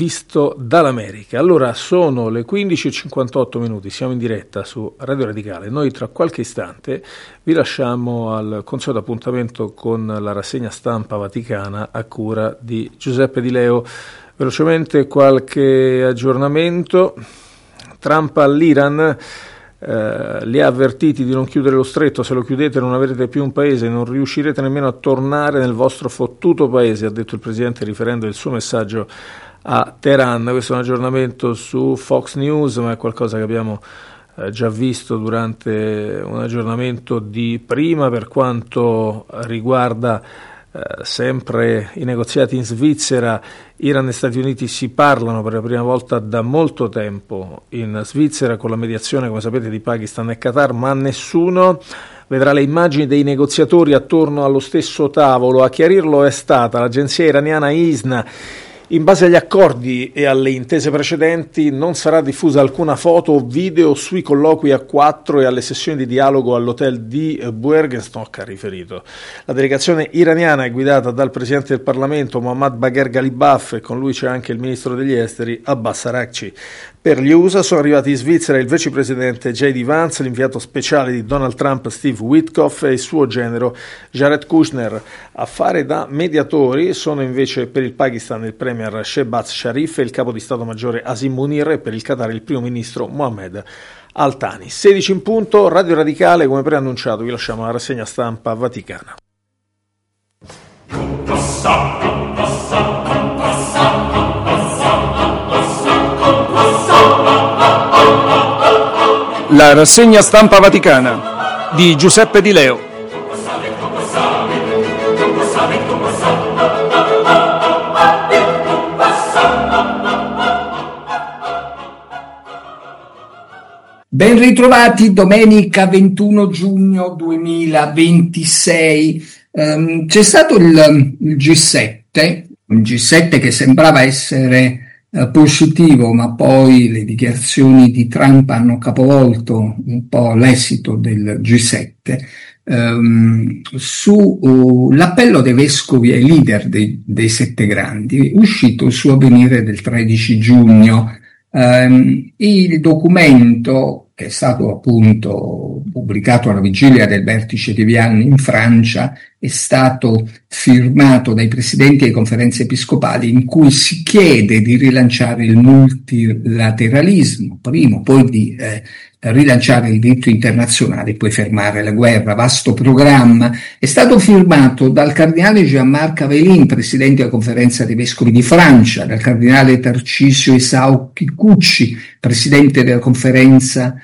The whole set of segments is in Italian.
Visto dall'America. Allora sono le 15:58 minuti, siamo in diretta su Radio Radicale. Noi tra qualche istante vi lasciamo al consueto appuntamento con la rassegna stampa vaticana a cura di Giuseppe Di Leo. Velocemente qualche aggiornamento. Trump all'Iran li ha avvertiti di non chiudere lo stretto. Se lo chiudete non avrete più un paese, non riuscirete nemmeno a tornare nel vostro fottuto paese, ha detto il presidente riferendo il suo messaggio a Teheran. Questo è un aggiornamento su Fox News, ma è qualcosa che abbiamo già visto durante un aggiornamento di prima. Per quanto riguarda sempre i negoziati in Svizzera, Iran e Stati Uniti si parlano per la prima volta da molto tempo in Svizzera, con la mediazione, come sapete, di Pakistan e Qatar, ma nessuno vedrà le immagini dei negoziatori attorno allo stesso tavolo. A chiarirlo è stata l'agenzia iraniana ISNA. In base agli accordi e alle intese precedenti non sarà diffusa alcuna foto o video sui colloqui a quattro e alle sessioni di dialogo all'hotel di Buergenstock, ha riferito. La delegazione iraniana è guidata dal presidente del Parlamento Mohammad Bagher Ghalibaf e con lui c'è anche il ministro degli esteri Abbas Araghchi. Per gli USA sono arrivati in Svizzera il vicepresidente J.D. Vance, l'inviato speciale di Donald Trump Steve Witkoff e il suo genero Jared Kushner. A fare da mediatori sono invece per il Pakistan il premier Shehbaz Sharif e il capo di Stato Maggiore Asim Munir, e per il Qatar il primo ministro Mohammed Al-Thani. 16 in punto, Radio Radicale, come preannunciato vi lasciamo la rassegna stampa vaticana. La rassegna stampa vaticana di Giuseppe Di Leo. Ben ritrovati, domenica 21 giugno 2026. C'è stato il G7 che sembrava essere positivo, ma poi le dichiarazioni di Trump hanno capovolto un po' l'esito del G7 sull'appello dei vescovi ai leader dei sette grandi, uscito su Avvenire del 13 giugno. Il documento, che è stato appunto pubblicato alla vigilia del vertice di Vienne in Francia, è stato firmato dai presidenti delle conferenze episcopali, in cui si chiede di rilanciare il multilateralismo, primo, poi di rilanciare il diritto internazionale, poi fermare la guerra. Vasto programma. È stato firmato dal cardinale Jean-Marc Aveline, presidente della conferenza dei vescovi di Francia, dal cardinale Tarcisio Isao Kikuchi, presidente della conferenza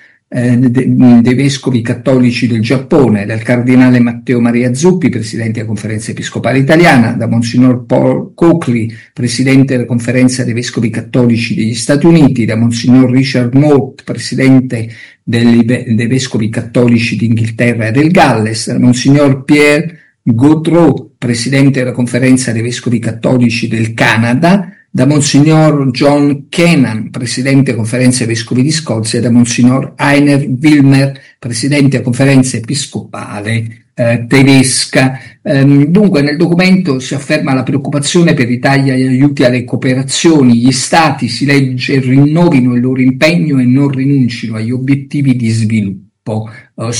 dei vescovi cattolici del Giappone, dal cardinale Matteo Maria Zuppi, presidente della conferenza episcopale italiana, da Monsignor Paul Coakley, presidente della conferenza dei vescovi cattolici degli Stati Uniti, da Monsignor Richard North, presidente dei vescovi cattolici d'Inghilterra e del Galles, da Monsignor Pierre Gaudreau, presidente della conferenza dei vescovi cattolici del Canada, da Monsignor John Kennan, presidente della conferenza dei vescovi di Scozia, e da Monsignor Heiner Wilmer, presidente della conferenza episcopale tedesca. Dunque nel documento si afferma la preoccupazione per i tagli agli aiuti alle cooperazioni. Gli stati, si legge, rinnovino il loro impegno e non rinuncino agli obiettivi di sviluppo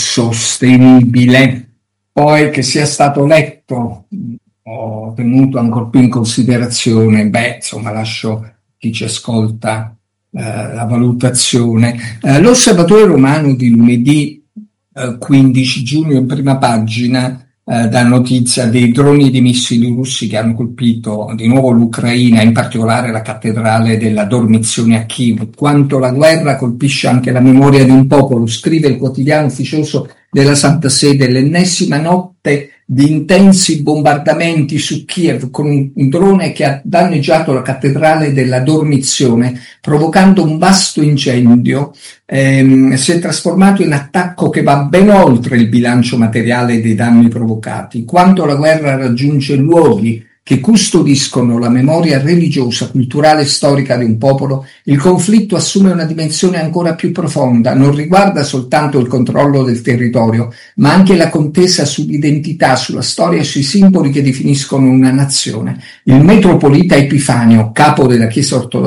sostenibile. Poi che sia stato letto, ho tenuto ancora più in considerazione, insomma lascio chi ci ascolta la valutazione. L'Osservatore Romano di lunedì 15 giugno in prima pagina dà notizia dei droni di missili russi che hanno colpito di nuovo l'Ucraina, in particolare la cattedrale della Dormizione a Kiev. Quanto la guerra colpisce anche la memoria di un popolo, scrive il quotidiano ufficioso della Santa Sede. L'ennesima notte di intensi bombardamenti su Kiev con un drone che ha danneggiato la cattedrale della Dormizione, provocando un vasto incendio. Si è trasformato in attacco che va ben oltre il bilancio materiale dei danni provocati. Quanto la guerra raggiunge luoghi che custodiscono la memoria religiosa, culturale e storica di un popolo, il conflitto assume una dimensione ancora più profonda. Non riguarda soltanto il controllo del territorio, ma anche la contesa sull'identità, sulla storia e sui simboli che definiscono una nazione. Il metropolita Epifanio, capo della Chiesa ortodossa